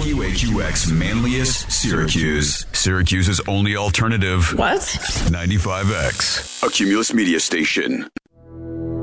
WHUX Manlius, Syracuse. Syracuse's only alternative. What? 95X. A Cumulus Media Station.